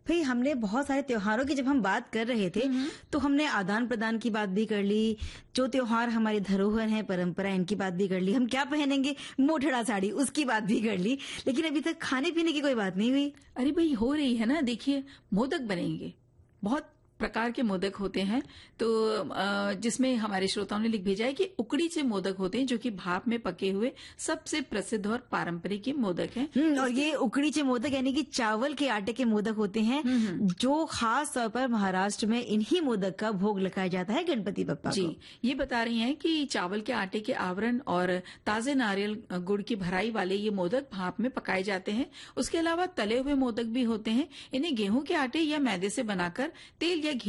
भाई हमने बहुत सारे त्योहारों की जब हम बात कर रहे थे तो हमने आदान प्रदान की बात भी कर ली, जो त्योहार हमारी धरोहर है, परंपरा, इनकी बात भी कर ली, हम क्या पहनेंगे मोठड़ा साड़ी उसकी बात भी कर ली, लेकिन अभी तक खाने पीने की कोई बात नहीं हुई। अरे भाई हो रही है ना, देखिए मोदक बनेंगे, बहुत प्रकार के मोदक होते हैं। तो जिसमें हमारे श्रोताओं ने लिख भेजा है कि उकड़ी से मोदक होते हैं, जो कि भाप में पके हुए सबसे प्रसिद्ध और पारंपरिक ये मोदक हैं। और ये उकड़ी से मोदक यानी कि चावल के आटे के मोदक होते हैं, जो खास तौर पर महाराष्ट्र में इन्हीं मोदक का भोग लगाया जाता है गणपति बप्पा जी। को। ये बता रही हैं कि चावल के आटे के आवरण और ताजे नारियल गुड़ की भराई वाले ये मोदक भाप में पकाए जाते हैं। उसके अलावा तले हुए मोदक भी होते हैं। इन्हें गेहूं के आटे या मैदे से बनाकर तेल या